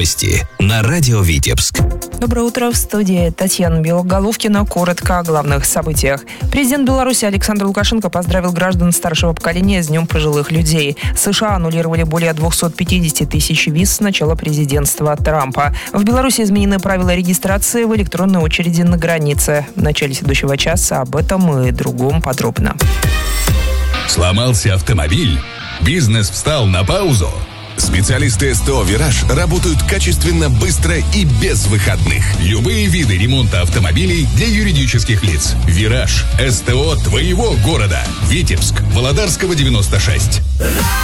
Новости на радио Витебск. Доброе утро, в студии Татьяна Белоголовкина. Коротко о главных событиях. Президент Беларуси Александр Лукашенко поздравил граждан старшего поколения с Днем пожилых людей. США аннулировали более 250 тысяч виз с начала президентства Трампа. В Беларуси изменены правила регистрации в электронной очереди на границе. В начале следующего часа об этом и другом подробно. Сломался автомобиль? Бизнес встал на паузу? Специалисты СТО «Вираж» работают качественно, быстро и без выходных. Любые виды ремонта автомобилей для юридических лиц. «Вираж» – СТО твоего города. Витебск, Володарского, 96.